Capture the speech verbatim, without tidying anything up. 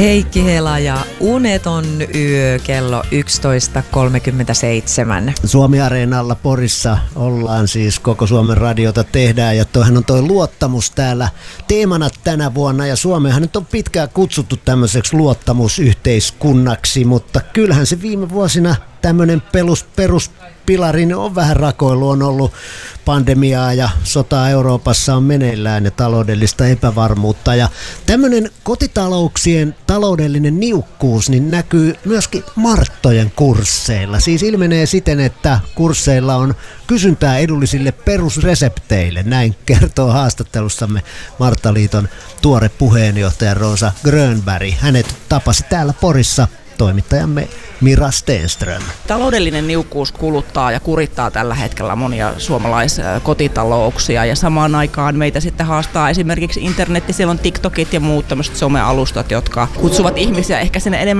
Heikki Hela ja Uneton yö kello yksitoista kolmekymmentäseitsemän. Suomi-areenalla Porissa ollaan siis, koko Suomen radiota tehdään ja toihan on toi luottamus täällä teemana tänä vuonna ja Suomehan nyt on pitkään kutsuttu tämmöiseksi luottamusyhteiskunnaksi, mutta kyllähän se viime vuosina tämmöinen perus, peruspilari on vähän rakoilu, on ollut pandemiaa ja sotaa Euroopassa on meneillään ja taloudellista epävarmuutta ja tämmöinen kotitalouksien taloudellinen niukkuus niin näkyy myöskin Marttojen kursseilla. Siis ilmenee siten, että kursseilla on kysyntää edullisille perusresepteille. Näin kertoo haastattelussamme Marttaliiton tuore puheenjohtaja Rosa Grönberg. Hänet tapasi täällä Porissa toimittajamme Mira Stenström. Taloudellinen niukkuus kuluttaa ja kurittaa tällä hetkellä monia suomalaiskotitalouksia ja samaan aikaan meitä sitten haastaa esimerkiksi internetti, siellä on TikTokit ja muut tämmöiset somealustat, jotka kutsuvat ihmisiä ehkä sinne enemmän